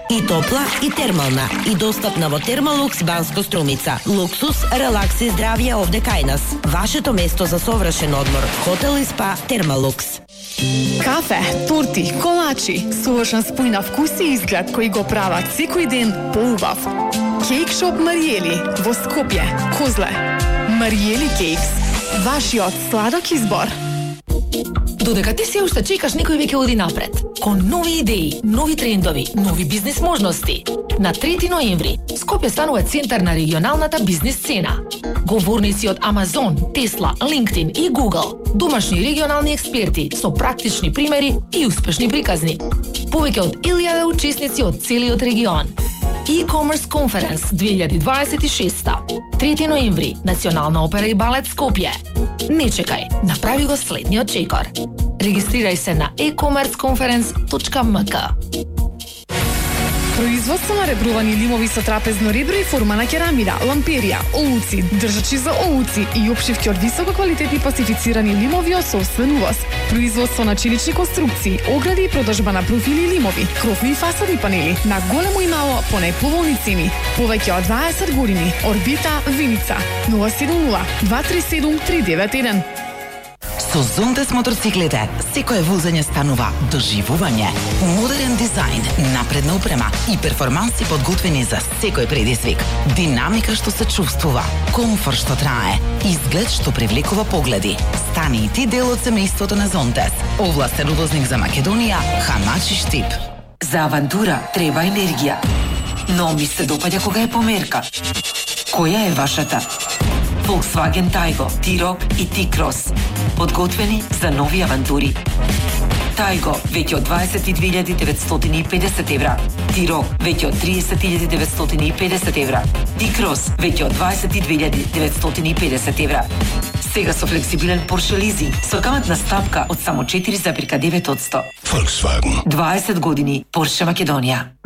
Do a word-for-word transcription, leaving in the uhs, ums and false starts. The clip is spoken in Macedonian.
И топла, и термална, и достапна во Термалукс Банско Струмица. Луксус, релакс и здравје овде кај нас. Вашето место за совршен одмор. Хотел и спа Термалукс. Кафе, торти, колачи, совршен спој на вкус и изглед кои го прават секој ден поубав. Кейк шоп Мариели во Скопје, Козле. Мариели Кейкс, вашиот сладок избор. Додека ти се уште чекаш, некој веќе оди напред. Кон нови идеи, нови трендови, нови бизнес можности. На трети ноември, Скопје станува центар на регионалната бизнес сцена. Говорници од Амазон, Тесла, LinkedIn и Google, домашни и регионални експерти со практични примери и успешни приказни. Повеќе од илјада учесници од целиот регион. E-commerce Conference две илјади дваесет и шеста. трети ноември, Национална опера и балет Скопје. Не чекај, направи го следниот чекор. Регистрирај се на e commerce conference точка m k. Производство на ребрувани лимови со трапезно ребро и форма на керамида, ламперија, оуци, држачи за оуци и опшивки од високо квалитетни пасифицирани лимови од собствен увоз. Производство на челични конструкции, огради и продажба на профили лимови, крофни и фасадни панели на големо и мало по најповолни цени. Повеќе од дваесет години. Орбита Виница нула седум нула два три седум три девет еден. Со Зонтес мотоциклите, секое возење станува доживување. Модерен дизајн, напредна опрема и перформанси подготвени за секој предизвик. Динамика што се чувствува, комфорт што трае, изглед што привлекува погледи. Стани и ти дел од семејството на Зонтес. Овластен увозник за Македонија, Хамачи Штип. За авантура треба енергија. Но ми се допаѓа кога е померка. Која е вашата? Volkswagen Taigo, T-Roc и T-Cross. Подготвени за нови авантури. Taigo веќе од дваесет и две илјади деветстотини и педесет евра. T-Roc веќе од тридесет илјади деветстотини и педесет евра. T-Cross веќе од дваесет и две илјади деветстотини и педесет евра. Сега со флексибилен Porsche лизинг со каматна стапка од само четири зарез девет одсто. Volkswagen. дваесет години Porsche Македонија.